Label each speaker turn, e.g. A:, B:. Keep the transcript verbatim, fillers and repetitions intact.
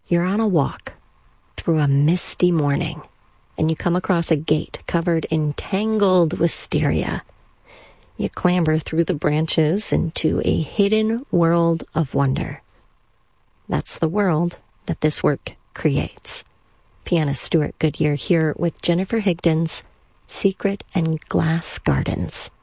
A: You're on a walk through a misty morning, and you come across a gate covered in tangled wisteria. You clamber through the branches into a hidden world of wonder. That's the world that this work creates. Pianist Stuart Goodyear here with Jennifer Higdon's Secret and Glass Gardens.